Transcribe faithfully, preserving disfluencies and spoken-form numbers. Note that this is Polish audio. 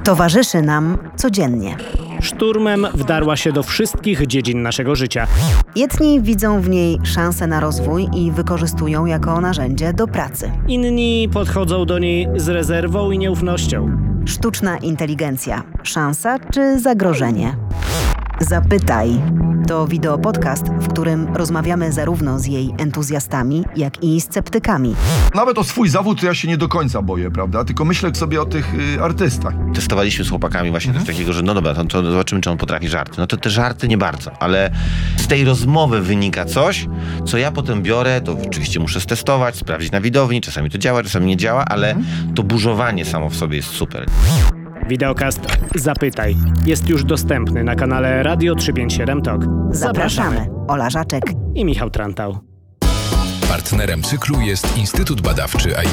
Towarzyszy nam codziennie. Szturmem wdarła się do wszystkich dziedzin naszego życia. Jedni widzą w niej szansę na rozwój i wykorzystują jako narzędzie do pracy. Inni podchodzą do niej z rezerwą i nieufnością. Sztuczna inteligencja. Szansa czy zagrożenie? Zapytaj. To wideopodcast, w którym rozmawiamy zarówno z jej entuzjastami, jak i sceptykami. Nawet o swój zawód to ja się nie do końca boję, prawda? Tylko myślę sobie o tych y, artystach. Testowaliśmy z chłopakami właśnie coś takiego, że no dobra, to, to zobaczymy, czy on potrafi żarty. No to te żarty nie bardzo, ale z tej rozmowy wynika coś, co ja potem biorę, to oczywiście muszę stestować, sprawdzić na widowni, czasami to działa, czasami nie działa, ale to burzowanie samo w sobie jest super. Wideokast Zapytaj jest już dostępny na kanale Radio trzysta pięćdziesiąt siedem Talk. Zapraszamy. Ola Żaczek I Michał Trantał. Partnerem cyklu jest Instytut Badawczy